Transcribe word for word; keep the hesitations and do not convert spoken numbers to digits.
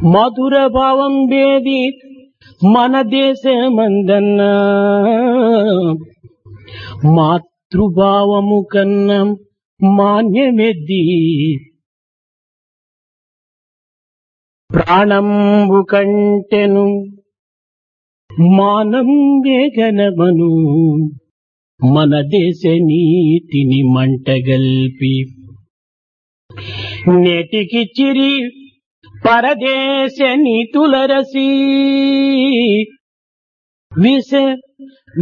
మధుర భావం వేది మన దేశమందన్నా మాతృభావము కన్నా మాన్యమెద్ది ప్రాణంబు కంటెను మానం వేగనమను మన దేశ నీతిని మంటగల్పి నేటికి చిరి పరదేశ నీతులరసి విష